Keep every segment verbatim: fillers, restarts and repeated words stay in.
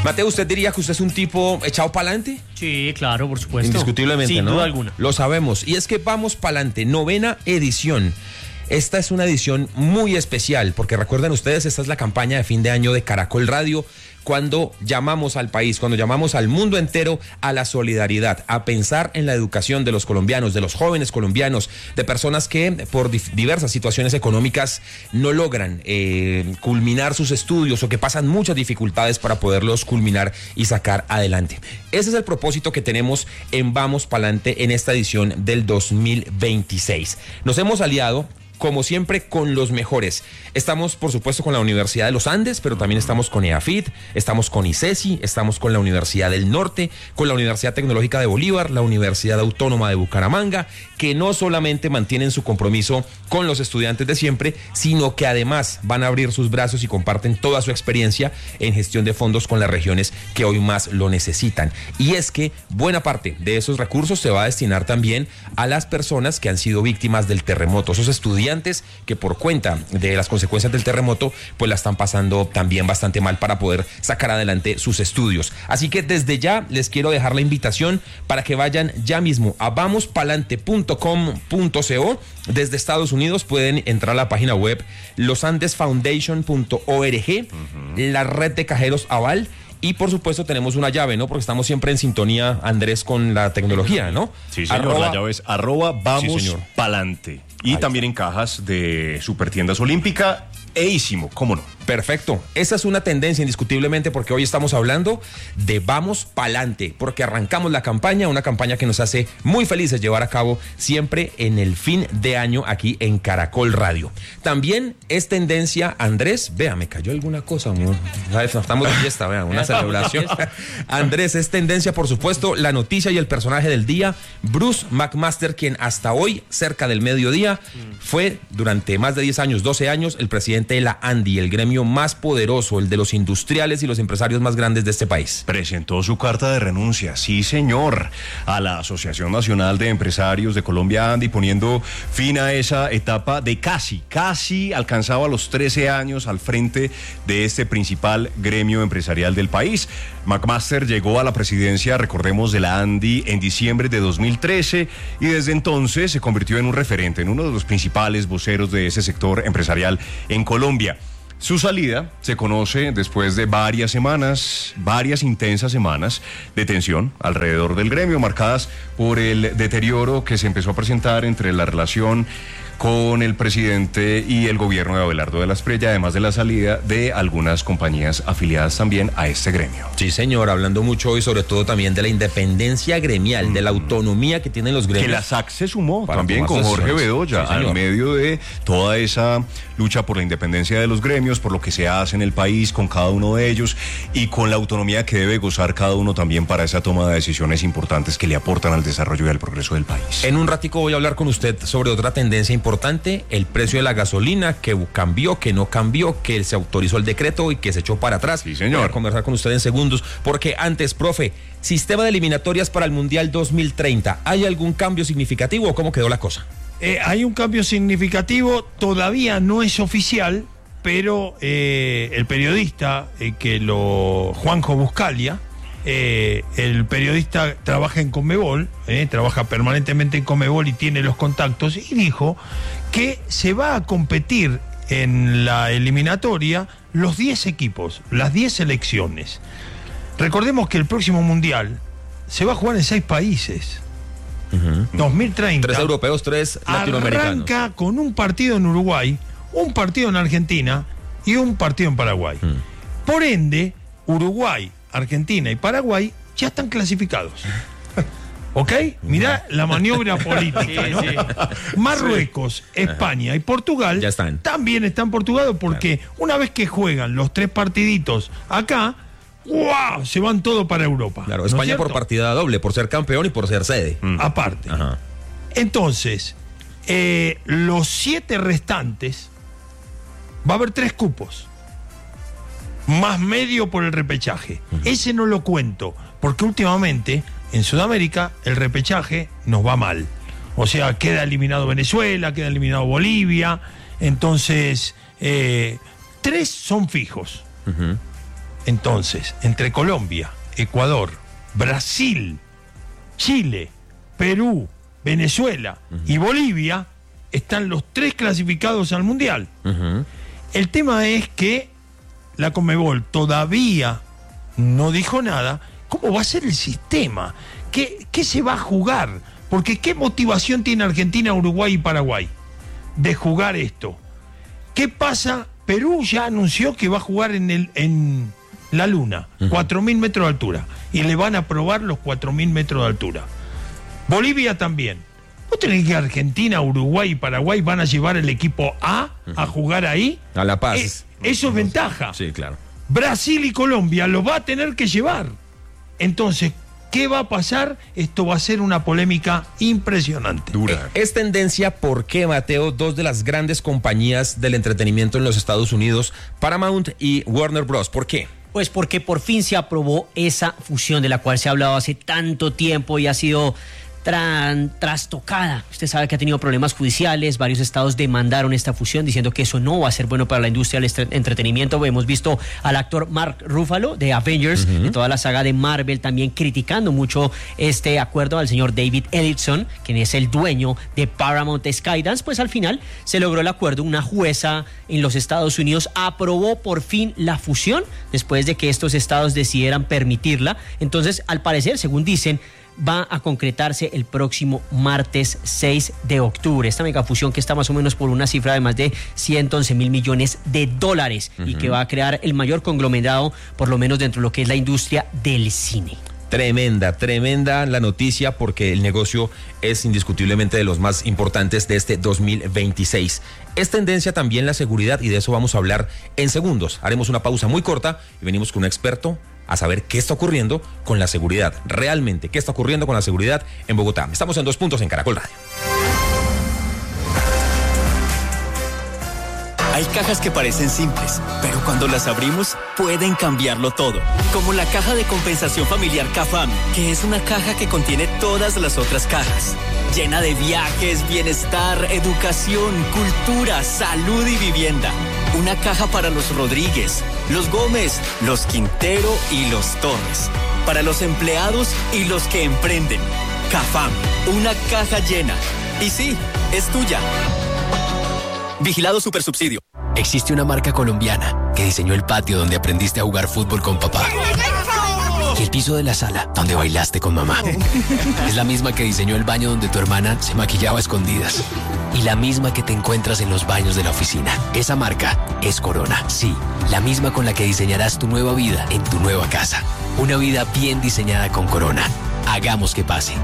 Mateo, ¿usted diría que usted es un tipo echado para adelante? Sí, claro, por supuesto. Indiscutiblemente, Sin ¿no? duda alguna. Lo sabemos. Y es que vamos para adelante, novena edición. Esta es una edición muy especial, porque recuerden ustedes, esta es la campaña de fin de año de Caracol Radio, cuando llamamos al país, cuando llamamos al mundo entero a la solidaridad, a pensar en la educación de los colombianos, de los jóvenes colombianos, de personas que por diversas situaciones económicas no logran eh, culminar sus estudios o que pasan muchas dificultades para poderlos culminar y sacar adelante. Ese es el propósito que tenemos en Vamos Pa'lante en esta edición del dos mil veintiséis. Nos hemos aliado, como siempre, con los mejores. Estamos, por supuesto, con la Universidad de los Andes, pero también estamos con EAFIT, estamos con ICESI, estamos con la Universidad del Norte, con la Universidad Tecnológica de Bolívar, la Universidad Autónoma de Bucaramanga, que no solamente mantienen su compromiso con los estudiantes de siempre, sino que además van a abrir sus brazos y comparten toda su experiencia en gestión de fondos con las regiones que hoy más lo necesitan. Y es que buena parte de esos recursos se va a destinar también a las personas que han sido víctimas del terremoto, esos estudiantes que por cuenta de las consecuencias del terremoto pues la están pasando también bastante mal para poder sacar adelante sus estudios. Así que desde ya les quiero dejar la invitación para que vayan ya mismo a vamos palante punto com punto co. Desde Estados Unidos pueden entrar a la página web los andes foundation punto org, uh-huh. la red de cajeros Aval. Y por supuesto tenemos una llave, ¿no? Porque estamos siempre en sintonía, Andrés, con la tecnología, ¿no? Sí, señor, arroba, la llave es arroba vamos sí, pa'lante. Y Ahí también está. En cajas de Supertiendas Olímpica e Ísimo, ¿cómo no? Perfecto. Esa es una tendencia indiscutiblemente, porque hoy estamos hablando de Vamos Pa'lante, porque arrancamos la campaña, una campaña que nos hace muy felices llevar a cabo siempre en el fin de año aquí en Caracol Radio. También es tendencia, Andrés, vea, me cayó alguna cosa, amor. Estamos de fiesta, vea, una celebración. Andrés, es tendencia, por supuesto, la noticia y el personaje del día, Bruce McMaster, quien hasta hoy, cerca del mediodía, fue durante más de diez años, doce años, el presidente de la ANDI, el gremio más poderoso, el de los industriales y los empresarios más grandes de este país. Presentó su carta de renuncia, sí señor, a la Asociación Nacional de Empresarios de Colombia, ANDI, poniendo fin a esa etapa de casi, casi alcanzaba los trece años al frente de este principal gremio empresarial del país. McMaster llegó a la presidencia, recordemos, de la ANDI en diciembre de dos mil trece y desde entonces se convirtió en un referente, en uno de los principales voceros de ese sector empresarial en Colombia. Su salida se conoce después de varias semanas, varias intensas semanas de tensión alrededor del gremio, marcadas por el deterioro que se empezó a presentar entre la relación con el presidente y el gobierno de Abelardo de la Espriella, además de la salida de algunas compañías afiliadas también a este gremio. Sí, señor, hablando mucho hoy sobre todo también de la independencia gremial, mm. de la autonomía que tienen los gremios. Que la S A C se sumó también con Jorge Bedoya, sí, al medio de toda esa lucha por la independencia de los gremios, por lo que se hace en el país con cada uno de ellos y con la autonomía que debe gozar cada uno también para esa toma de decisiones importantes que le aportan al desarrollo y al progreso del país. En un ratico voy a hablar con usted sobre otra tendencia importante. Importante, el precio de la gasolina, que cambió, que no cambió, que se autorizó el decreto y que se echó para atrás. Sí, señor. Voy a conversar con usted en segundos, porque antes, profe, sistema de eliminatorias para el Mundial dos mil treinta, ¿hay algún cambio significativo o cómo quedó la cosa? Eh, hay un cambio significativo, todavía no es oficial, pero eh, el periodista eh, que lo... Juanjo Buscalia, Eh, el periodista trabaja en Conmebol, eh, trabaja permanentemente en Conmebol y tiene los contactos, y dijo que se va a competir en la eliminatoria los diez equipos, las diez selecciones. Recordemos que el próximo Mundial se va a jugar en seis países. Uh-huh. dos mil treinta. Tres europeos, tres latinoamericanos. Arranca con un partido en Uruguay, un partido en Argentina y un partido en Paraguay. Uh-huh. Por ende, Uruguay, Argentina y Paraguay ya están clasificados. ¿Ok? Mirá la maniobra política, ¿no? Sí, sí. Marruecos, sí. España y Portugal ya están. También están portugados porque claro. Una vez que juegan los tres partiditos acá, ¡wow!, se van todos para Europa. Claro, España, ¿no, por partida doble, por ser campeón y por ser sede. Mm. Aparte. Ajá. Entonces, eh, los siete restantes, va a haber tres cupos. Más medio por el repechaje. Uh-huh. Ese no lo cuento, porque últimamente en Sudamérica el repechaje nos va mal. O sea, queda eliminado Venezuela, queda eliminado Bolivia. Entonces, eh, tres son fijos. Uh-huh. Entonces, entre Colombia, Ecuador, Brasil, Chile, Perú, Venezuela uh-huh. y Bolivia, están los tres clasificados al Mundial. Uh-huh. El tema es que la Conmebol todavía no dijo nada. ¿Cómo va a ser el sistema? ¿Qué, qué se va a jugar? Porque ¿qué motivación tiene Argentina, Uruguay y Paraguay de jugar esto? ¿Qué pasa? Perú ya anunció que va a jugar en, el, en la Luna, uh-huh. cuatro mil metros de altura, y le van a probar los cuatro mil metros de altura. Bolivia también. ¿Vos tenés que Argentina, Uruguay y Paraguay van a llevar el equipo A uh-huh. a jugar ahí? A La Paz. Eh, eso es ventaja. Sí, claro. Brasil y Colombia lo va a tener que llevar. Entonces, ¿qué va a pasar? Esto va a ser una polémica impresionante. Dura. Es tendencia porque, Mateo, dos de las grandes compañías del entretenimiento en los Estados Unidos, Paramount y Warner Bros. ¿Por qué? Pues porque por fin se aprobó esa fusión de la cual se ha hablado hace tanto tiempo y ha sido Tran, trastocada. Usted sabe que ha tenido problemas judiciales, varios estados demandaron esta fusión diciendo que eso no va a ser bueno para la industria del estre- entretenimiento. Hemos visto al actor Mark Ruffalo de Avengers, uh-huh. de toda la saga de Marvel, también criticando mucho este acuerdo, al señor David Ellison, quien es el dueño de Paramount Skydance. Pues al final se logró el acuerdo. Una jueza en los Estados Unidos aprobó por fin la fusión después de que estos estados decidieran permitirla. Entonces, al parecer, según dicen, va a concretarse el próximo martes seis de octubre. Esta megafusión que está más o menos por una cifra de más de ciento once mil millones de dólares uh-huh. y que va a crear el mayor conglomerado, por lo menos dentro de lo que es la industria del cine. Tremenda, tremenda la noticia porque el negocio es indiscutiblemente de los más importantes de este dos mil veintiséis. Es tendencia también la seguridad y de eso vamos a hablar en segundos. Haremos una pausa muy corta y venimos con un experto a saber qué está ocurriendo con la seguridad. Realmente, qué está ocurriendo con la seguridad en Bogotá. Estamos en Dos Puntos en Caracol Radio. Hay cajas que parecen simples, pero cuando las abrimos pueden cambiarlo todo. Como la caja de compensación familiar CAFAM, que es una caja que contiene todas las otras cajas. Llena de viajes, bienestar, educación, cultura, salud y vivienda. Una caja para los Rodríguez, los Gómez, los Quintero y los Torres. Para los empleados y los que emprenden. CAFAM, una caja llena. Y sí, es tuya. Vigilado Supersubsidio. Existe una marca colombiana que diseñó el patio donde aprendiste a jugar fútbol con papá. Y el piso de la sala donde bailaste con mamá. Es la misma que diseñó el baño donde tu hermana se maquillaba a escondidas. Y la misma que te encuentras en los baños de la oficina. Esa marca es Corona. Sí, la misma con la que diseñarás tu nueva vida en tu nueva casa. Una vida bien diseñada con Corona. Hagamos que pase.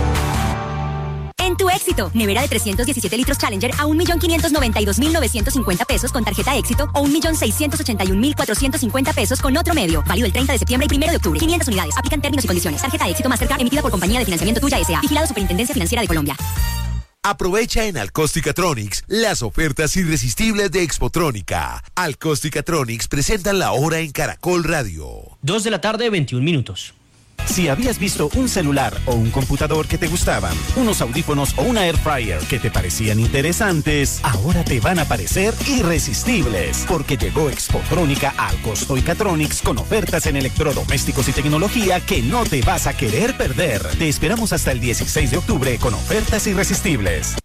En tu Éxito, nevera de trescientos diecisiete litros Challenger a un millón quinientos noventa y dos mil novecientos cincuenta pesos con tarjeta Éxito o un millón seiscientos ochenta y un mil cuatrocientos cincuenta pesos con otro medio. Válido el treinta de septiembre y primero de octubre. quinientas unidades. Aplican términos y condiciones. Tarjeta Éxito Mastercard emitida por Compañía de Financiamiento Tuya S A. Vigilado Superintendencia Financiera de Colombia. Aprovecha en Alcosticatronics las ofertas irresistibles de Expotrónica. Alcosticatronics presentan la hora en Caracol Radio. Dos de la tarde, veintiún minutos. Si habías visto un celular o un computador que te gustaban, unos audífonos o una air fryer que te parecían interesantes, ahora te van a parecer irresistibles, porque llegó Expotrónica a Alcosticatronics con ofertas en electrodomésticos y tecnología que no te vas a querer perder. Te esperamos hasta el dieciséis de octubre con ofertas irresistibles.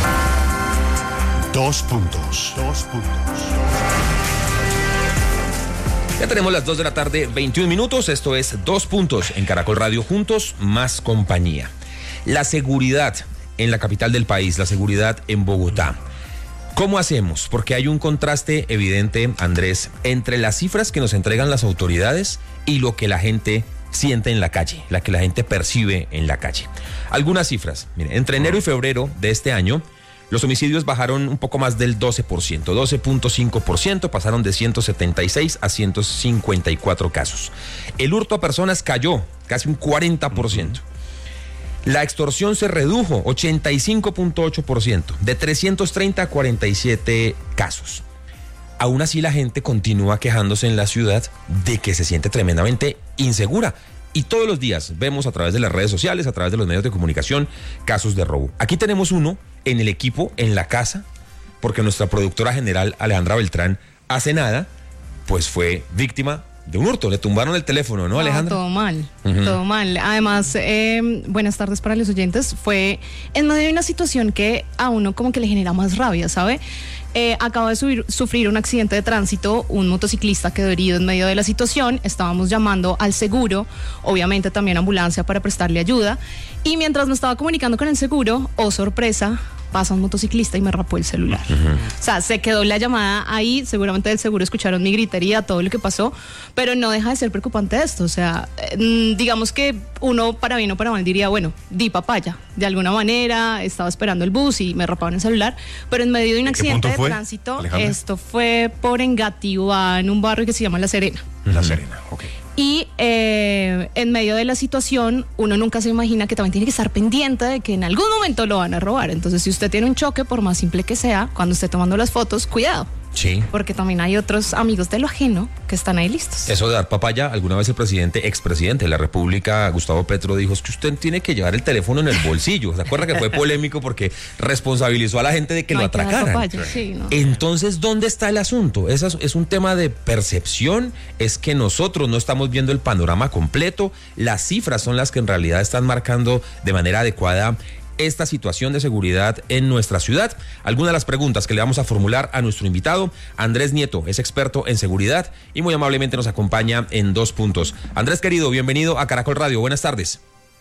Dos puntos. Dos puntos. Ya tenemos las dos de la tarde, veintiún minutos. Esto es Dos Puntos en Caracol Radio, juntos más compañía. La seguridad en la capital del país, la seguridad en Bogotá. ¿Cómo hacemos? Porque hay un contraste evidente, Andrés, entre las cifras que nos entregan las autoridades y lo que la gente siente en la calle, la que la gente percibe en la calle. Algunas cifras. Mire, entre enero y febrero de este año, los homicidios bajaron un poco más del doce por ciento, doce punto cinco por ciento, pasaron de ciento setenta y seis a ciento cincuenta y cuatro casos. El hurto a personas cayó casi un cuarenta por ciento. La extorsión se redujo ochenta y cinco punto ocho por ciento, de trescientos treinta a cuarenta y siete casos. Aún así la gente continúa quejándose en la ciudad de que se siente tremendamente insegura. Y todos los días vemos a través de las redes sociales, a través de los medios de comunicación, casos de robo. Aquí tenemos uno en el equipo, en la casa, porque nuestra productora general Alejandra Beltrán hace nada, pues fue víctima De un hurto, le tumbaron el teléfono, ¿no, Alejandra? No, todo mal, uh-huh. todo mal. Además, eh, buenas tardes para los oyentes. Fue en medio de una situación que a uno como que le genera más rabia, ¿sabe? Eh, acaba de subir, sufrir un accidente de tránsito, un motociclista quedó herido en medio de la situación, estábamos llamando al seguro, obviamente también ambulancia para prestarle ayuda, y mientras me estaba comunicando con el seguro, oh sorpresa, pasa un motociclista y me rapó el celular. Uh-huh. O sea, se quedó la llamada ahí, seguramente del seguro escucharon mi gritería, todo lo que pasó, pero no deja de ser preocupante esto. O sea, eh, digamos que uno para bien o para mal diría, bueno, di papaya, de alguna manera, estaba esperando el bus y me raparon el celular, pero en medio de un accidente de tránsito, Alejandra? Esto fue por Engativá, en un barrio que se llama La Serena. La Serena, ok. Y eh, en medio de la situación, uno nunca se imagina que también tiene que estar pendiente de que en algún momento lo van a robar. Entonces, si usted tiene un choque, por más simple que sea, cuando esté tomando las fotos, cuidado. Sí. Porque también hay otros amigos de lo ajeno que están ahí listos. Eso de dar papaya, alguna vez el presidente, expresidente de la República, Gustavo Petro, dijo, es que usted tiene que llevar el teléfono en el bolsillo. ¿Se acuerda que fue polémico porque responsabilizó a la gente de que no lo hay que dar atracaran? papaya, sí, no. Entonces, ¿dónde está el asunto? ¿Es, ¿Es un tema de percepción? ¿Es que nosotros no estamos viendo el panorama completo? Las cifras son las que en realidad están marcando de manera adecuada esta situación de seguridad en nuestra ciudad. Algunas de las preguntas que le vamos a formular a nuestro invitado, Andrés Nieto, es experto en seguridad y muy amablemente nos acompaña en dos puntos. Andrés, querido, bienvenido a Caracol Radio. Buenas tardes.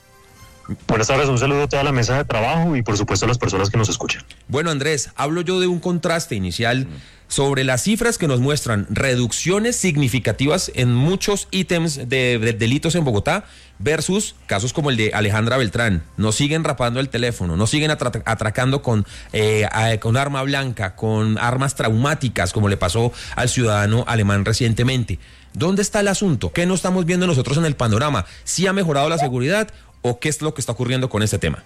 Buenas tardes, un saludo a toda la mesa de trabajo y por supuesto a las personas que nos escuchan. Bueno, Andrés, hablo yo de un contraste inicial sobre las cifras que nos muestran reducciones significativas en muchos ítems de, de delitos en Bogotá versus casos como el de Alejandra Beltrán. Nos siguen rapando el teléfono, nos siguen atra- atracando con, eh, a, con arma blanca, con armas traumáticas, como le pasó al ciudadano alemán recientemente. ¿Dónde está el asunto? ¿Qué no estamos viendo nosotros en el panorama? ¿Sí ha mejorado la seguridad o qué es lo que está ocurriendo con este tema?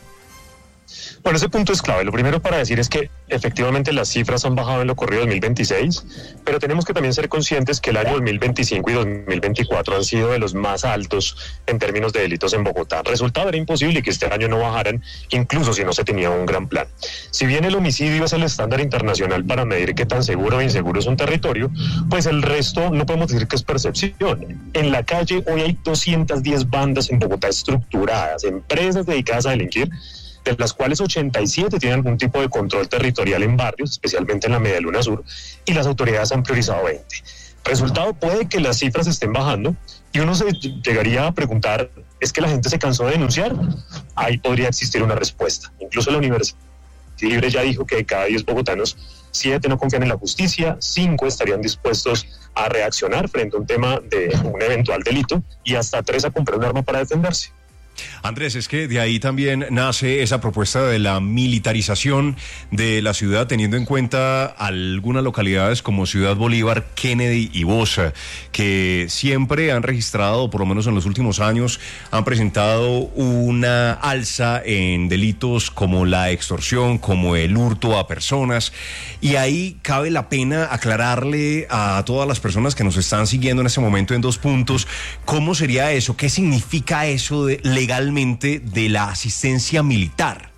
Bueno, ese punto es clave. Lo primero para decir es que efectivamente las cifras han bajado en lo corrido dos mil veintiséis, pero tenemos que también ser conscientes que el año dos mil veinticinco y dos mil veinticuatro han sido de los más altos en términos de delitos en Bogotá. Resultado, era imposible que este año no bajaran, incluso si no se tenía un gran plan. Si bien el homicidio es el estándar internacional para medir qué tan seguro o inseguro es un territorio, pues el resto no podemos decir que es percepción. En la calle hoy hay doscientas diez bandas en Bogotá estructuradas, empresas dedicadas a delinquir, de las cuales ochenta y siete tienen algún tipo de control territorial en barrios, especialmente en la Medialuna Sur, y las autoridades han priorizado veinte. Resultado, puede que las cifras estén bajando y uno se llegaría a preguntar, ¿es que la gente se cansó de denunciar? Ahí podría existir una respuesta. Incluso la Universidad Libre ya dijo que de cada diez bogotanos, siete no confían en la justicia, cinco estarían dispuestos a reaccionar frente a un tema de un eventual delito y hasta tres a comprar un arma para defenderse. Andrés, es que de ahí también nace esa propuesta de la militarización de la ciudad, teniendo en cuenta algunas localidades como Ciudad Bolívar, Kennedy y Bosa, que siempre han registrado, por lo menos en los últimos años, han presentado una alza en delitos como la extorsión, como el hurto a personas, y ahí cabe la pena aclararle a todas las personas que nos están siguiendo en este momento en dos puntos, ¿cómo sería eso? ¿Qué significa eso de legalmente de la asistencia militar?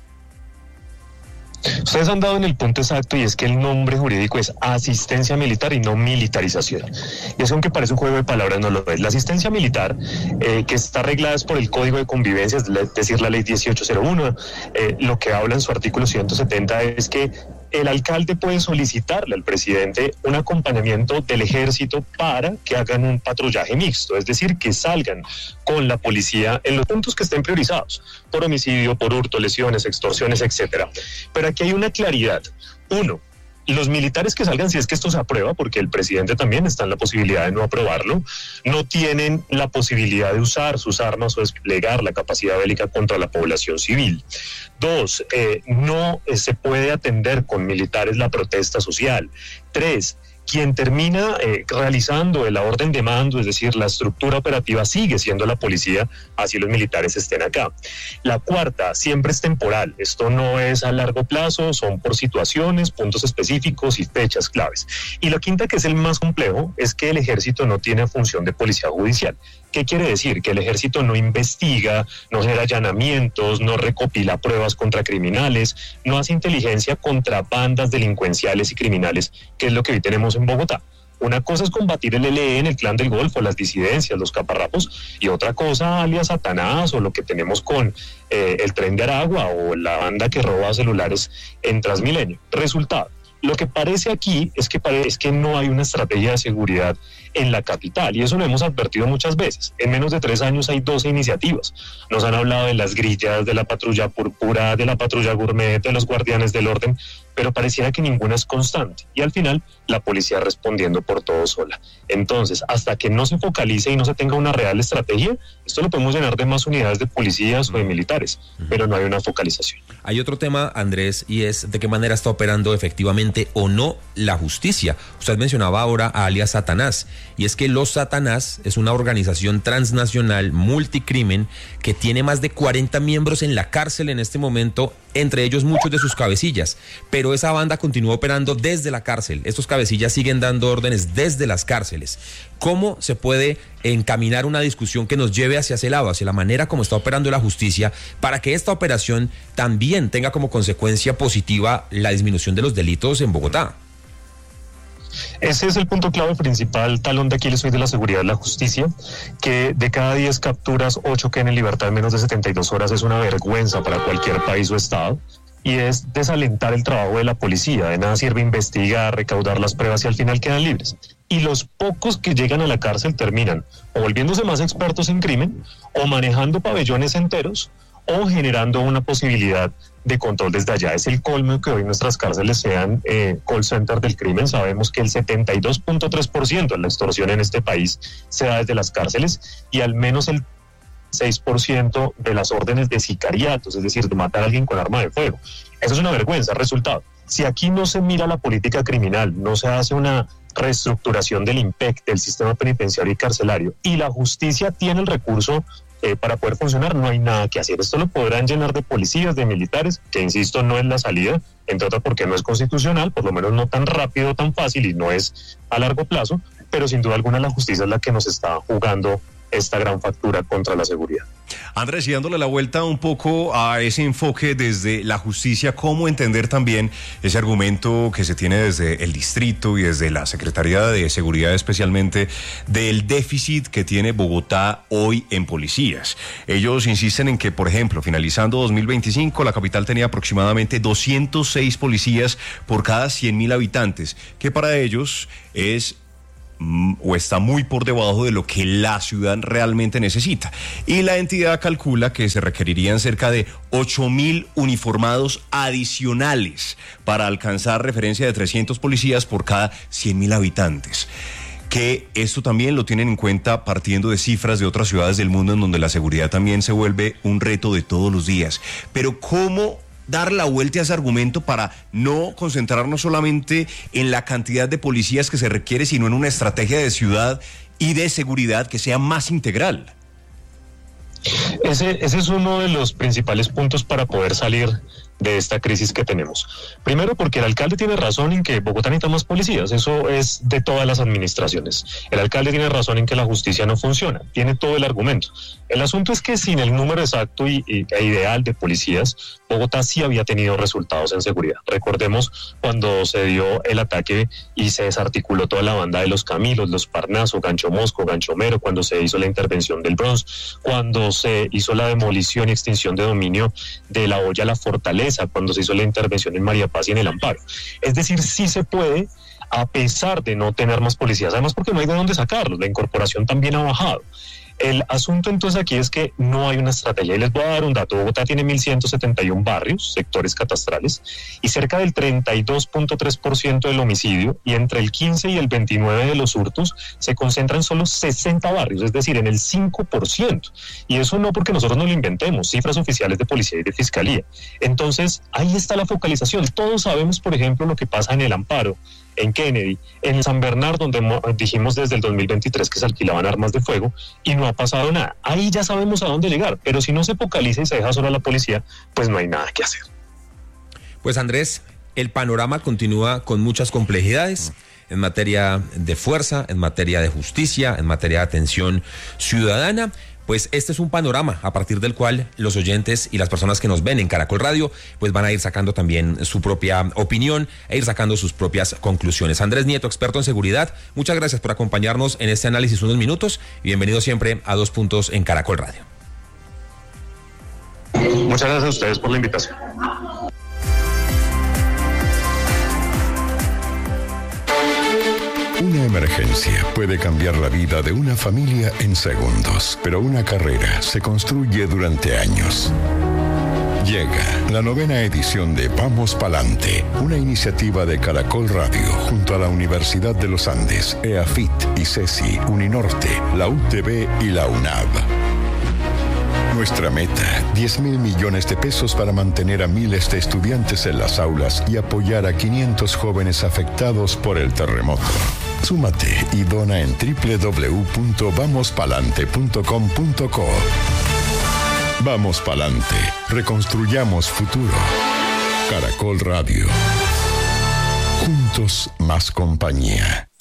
Ustedes han dado en el punto exacto y es que el nombre jurídico es asistencia militar y no militarización. Y eso, aunque parece un juego de palabras, no lo es. La asistencia militar, eh, que está regulada es por el Código de Convivencia, es decir, la ley dieciocho cero uno, eh, lo que habla en su artículo ciento setenta es que el alcalde puede solicitarle al presidente un acompañamiento del ejército para que hagan un patrullaje mixto, es decir, que salgan con la policía en los puntos que estén priorizados, por homicidio, por hurto, lesiones, extorsiones, etcétera. Pero aquí hay una claridad. Uno, los militares que salgan, si es que esto se aprueba, porque el presidente también está en la posibilidad de no aprobarlo, no tienen la posibilidad de usar sus armas o desplegar la capacidad bélica contra la población civil. Dos, eh, no eh, se puede atender con militares la protesta social. Tres, quien termina eh, realizando la orden de mando, es decir, la estructura operativa sigue siendo la policía, así los militares estén acá. La cuarta, siempre es temporal, esto no es a largo plazo, son por situaciones, puntos específicos y fechas claves. Y la quinta, que es el más complejo, es que el ejército no tiene función de policía judicial. ¿Qué quiere decir? Que el ejército no investiga, no genera allanamientos, no recopila pruebas contra criminales, no hace inteligencia contra bandas delincuenciales y criminales, que es lo que hoy tenemos en Bogotá. Una cosa es combatir el E L N, el Clan del Golfo, las disidencias, los caparrapos, y otra cosa, alias Satanás, o lo que tenemos con eh, el Tren de Aragua, o la banda que roba celulares en Transmilenio. Resultado, lo que parece aquí es que, pare- es que no hay una estrategia de seguridad en la capital, y eso lo hemos advertido muchas veces. En menos de tres años hay doce iniciativas. Nos han hablado de las grillas, de la patrulla púrpura, de la patrulla gourmet, de los guardianes del orden, pero pareciera que ninguna es constante, y al final la policía respondiendo por todo sola. Entonces, hasta que no se focalice y no se tenga una real estrategia, esto lo podemos llenar de más unidades de policías o de militares, pero no hay una focalización. Hay otro tema, Andrés, y es de qué manera está operando efectivamente o no la justicia. Usted mencionaba ahora a alias Satanás, y es que Los Satanás es una organización transnacional multicrimen que tiene más de cuarenta miembros en la cárcel en este momento, entre ellos muchos de sus cabecillas, pero esa banda continúa operando desde la cárcel. Estos cabecillas siguen dando órdenes desde las cárceles. ¿Cómo se puede encaminar una discusión que nos lleve hacia ese lado, hacia la manera como está operando la justicia, para que esta operación también tenga como consecuencia positiva la disminución de los delitos en Bogotá? Ese es el punto clave principal, talón de Aquiles hoy de la seguridad de la justicia, que de cada diez capturas, ocho queden en libertad en menos de setenta y dos horas. Es una vergüenza para cualquier país o estado, y es desalentar el trabajo de la policía. De nada sirve investigar, recaudar las pruebas y al final quedan libres. Y los pocos que llegan a la cárcel terminan o volviéndose más expertos en crimen, o manejando pabellones enteros, o generando una posibilidad de control desde allá. Es el colmo que hoy nuestras cárceles sean eh, call center del crimen. Sabemos que el setenta y dos punto tres por ciento de la extorsión en este país se da desde las cárceles, y al menos el seis por ciento de las órdenes de sicariatos, es decir, de matar a alguien con arma de fuego. Eso es una vergüenza. Resultado, si aquí no se mira la política criminal, no se hace una reestructuración del I M P E C, del sistema penitenciario y carcelario, y la justicia tiene el recurso Eh, para poder funcionar, no hay nada que hacer. Esto lo podrán llenar de policías, de militares, que insisto, no es la salida, entre otras porque no es constitucional, por lo menos no tan rápido, tan fácil, y no es a largo plazo, pero sin duda alguna la justicia es la que nos está jugando esta gran factura contra la seguridad. Andrés, y dándole la vuelta un poco a ese enfoque desde la justicia, ¿cómo entender también ese argumento que se tiene desde el distrito y desde la Secretaría de Seguridad especialmente del déficit que tiene Bogotá hoy en policías? Ellos insisten en que, por ejemplo, finalizando dos mil veinticinco, la capital tenía aproximadamente doscientos seis policías por cada cien mil habitantes, que para ellos es o está muy por debajo de lo que la ciudad realmente necesita. Y la entidad calcula que se requerirían cerca de ocho mil uniformados adicionales para alcanzar referencia de trescientos policías por cada cien mil habitantes. Que esto también lo tienen en cuenta partiendo de cifras de otras ciudades del mundo en donde la seguridad también se vuelve un reto de todos los días. Pero ¿cómo dar la vuelta a ese argumento para no concentrarnos solamente en la cantidad de policías que se requiere, sino en una estrategia de ciudad y de seguridad que sea más integral? Ese, ese es uno de los principales puntos para poder salir de esta crisis que tenemos. Primero, porque el alcalde tiene razón en que Bogotá necesita más policías. Eso es de todas las administraciones. El alcalde tiene razón en que la justicia no funciona. Tiene todo el argumento. El asunto es que sin el número exacto y, y, e ideal de policías, Bogotá sí había tenido resultados en seguridad. Recordemos cuando se dio el ataque y se desarticuló toda la banda de los Camilos, los Parnaso, Gancho Mosco, Gancho Mero, cuando se hizo la intervención del Bronx, cuando se hizo la demolición y extinción de dominio de la olla La Fortaleza, cuando se hizo la intervención en María Paz y en el Amparo. Es decir, sí se puede, a pesar de no tener más policías, además porque no hay de dónde sacarlos, la incorporación también ha bajado. El asunto entonces aquí es que no hay una estrategia, y les voy a dar un dato. Bogotá tiene mil ciento setenta y uno barrios, sectores catastrales, y cerca del treinta y dos punto tres por ciento del homicidio, y entre el quince y el veintinueve de los hurtos se concentran solo sesenta barrios, es decir, en el cinco por ciento. Y eso no porque nosotros no lo inventemos, cifras oficiales de policía y de fiscalía. Entonces, ahí está la focalización. Todos sabemos, por ejemplo, lo que pasa en el Amparo, en Kennedy, en San Bernardo, donde dijimos desde el dos mil veintitrés que se alquilaban armas de fuego y no ha pasado nada. Ahí ya sabemos a dónde llegar, pero si no se focaliza y se deja solo a la policía, pues no hay nada que hacer. Pues Andrés, el panorama continúa con muchas complejidades en materia de fuerza, en materia de justicia, en materia de atención ciudadana, pues este es un panorama a partir del cual los oyentes y las personas que nos ven en Caracol Radio pues van a ir sacando también su propia opinión e ir sacando sus propias conclusiones. Andrés Nieto, experto en seguridad, muchas gracias por acompañarnos en este análisis unos minutos y bienvenido siempre a Dos Puntos en Caracol Radio. Muchas gracias a ustedes por la invitación. Una emergencia puede cambiar la vida de una familia en segundos, pero una carrera se construye durante años. Llega la novena edición de Vamos Palante, una iniciativa de Caracol Radio junto a la Universidad de los Andes, EAFIT, ICESI, Uninorte, la U T B y la UNAV. Nuestra meta, diez mil millones de pesos para mantener a miles de estudiantes en las aulas y apoyar a quinientos jóvenes afectados por el terremoto. Súmate y dona en doble u doble u doble u punto vamos palante punto com punto co. Vamos Palante, reconstruyamos futuro. Caracol Radio. Juntos más compañía.